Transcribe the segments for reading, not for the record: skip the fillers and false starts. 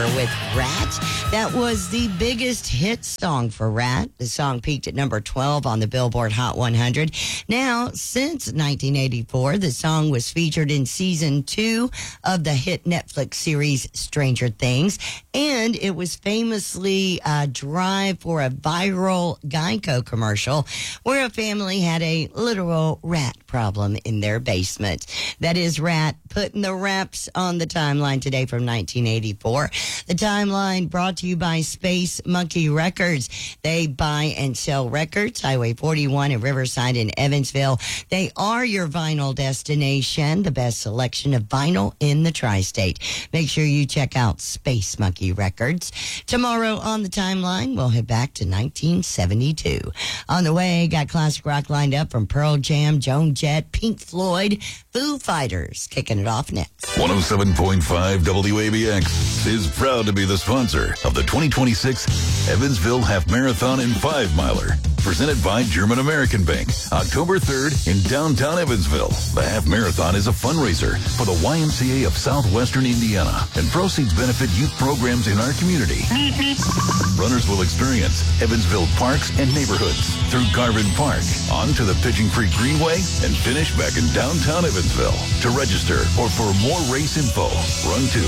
with Rat. That was the biggest hit song for Rat. The song peaked at number 12 on the Billboard Hot 100. Now, since 1984, the song was featured in season 2 of the hit Netflix series Stranger Things, and it was famously drive for a viral Geico commercial where a family had a literal rat problem in their basement. That is Rat putting the raps on the timeline today from 1984. The timeline brought to you by Space Monkey Records. They buy and sell records, Highway 41 in Riverside and Evansville. They are your vinyl destination, the best selection of vinyl in the tri-state. Make sure you check out Space Monkey Records. Tomorrow on the timeline, we'll head back to 1972. On the way, got classic rock lined up from Pearl Jam, Joan Jett, Pink Floyd, Foo Fighters, kicking it off next. 107.5 WABX is proud to be the sponsor of the 2026 Evansville Half Marathon and 5-Miler. Presented by German American Bank, October 3rd in downtown Evansville. The Half Marathon is a fundraiser for the YMCA of Southwestern Indiana, and proceeds benefit youth programs in our community. Runners will experience Evansville parks and neighborhoods through Garvin Park, onto the Pigeon Creek Greenway, and finish back in downtown Evansville. To register or for more race info, run to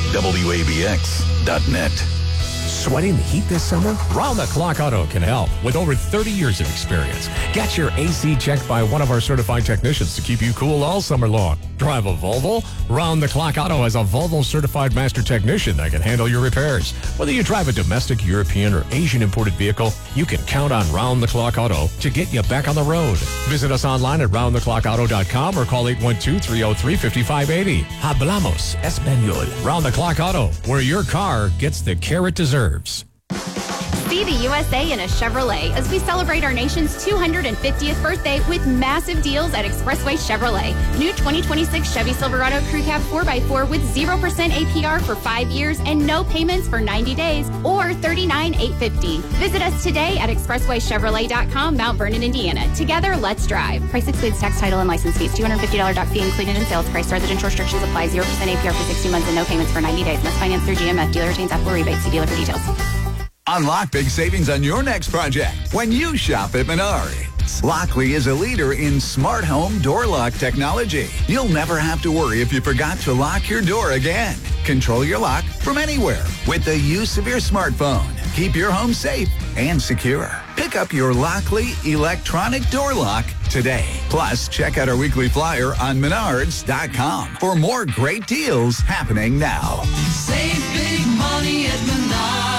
WABX.net. Sweating the heat this summer? Round the Clock Auto can help with over 30 years of experience. Get your AC checked by one of our certified technicians to keep you cool all summer long. Drive a Volvo? Round the Clock Auto has a Volvo certified master technician that can handle your repairs. Whether you drive a domestic, European, or Asian imported vehicle, you can count on Round the Clock Auto to get you back on the road. Visit us online at roundtheclockauto.com or call 812-303-5580. Hablamos Español. Round the Clock Auto, where your car gets the care it deserves. See the USA in a Chevrolet as we celebrate our nation's 250th birthday with massive deals at Expressway Chevrolet. New 2026 Chevy Silverado Crew Cab 4x4 with 0% APR for 5 years and no payments for 90 days or $39,850. Visit us today at expresswaychevrolet.com, Mount Vernon, Indiana. Together, let's drive. Price excludes tax, title, and license fees. $250 doc fee included in sales price. Residential restrictions apply. 0% APR for 60 months and no payments for 90 days. Must finance through GMF. Dealer retains Apple rebates. See dealer for details. Unlock big savings on your next project when you shop at Menards. Lockley is a leader in smart home door lock technology. You'll never have to worry if you forgot to lock your door again. Control your lock from anywhere with the use of your smartphone. Keep your home safe and secure. Pick up your Lockley electronic door lock today. Plus, check out our weekly flyer on Menards.com for more great deals happening now. Save big money at Menards.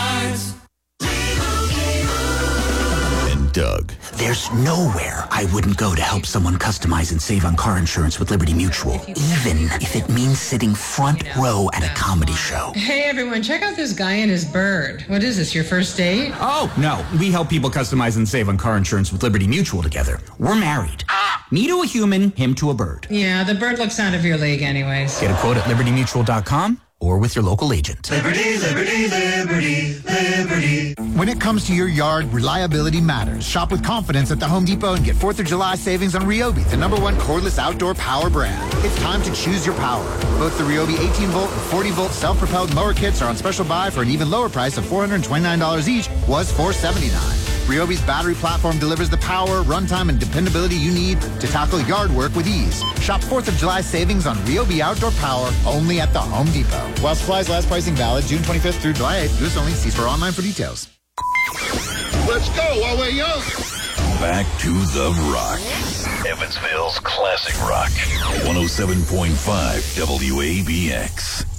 Doug. There's nowhere I wouldn't go to help someone customize and save on car insurance with Liberty Mutual, even if it means sitting front row at a comedy show. Hey everyone, check out this guy and his bird. What is this, your first date? Oh, no. We help people customize and save on car insurance with Liberty Mutual together. We're married. Me to a human, him to a bird. Yeah, the bird looks out of your league anyways. Get a quote at libertymutual.com or with your local agent. Liberty, liberty, liberty, liberty. When it comes to your yard, reliability matters. Shop with confidence at the Home Depot and get 4th of July savings on Ryobi, the #1 cordless outdoor power brand. It's time to choose your power. Both the Ryobi 18-volt and 40-volt self-propelled mower kits are on special buy for an even lower price of $429 each, was $479. Ryobi's battery platform delivers the power, runtime, and dependability you need to tackle yard work with ease. Shop 4th of July savings on Ryobi outdoor power only at the Home Depot. While supplies last, pricing valid June 25th through July 8th. U.S. only. See store online for details. Let's go while we're young. Back to the rock. Evansville's classic rock. 107.5 WABX.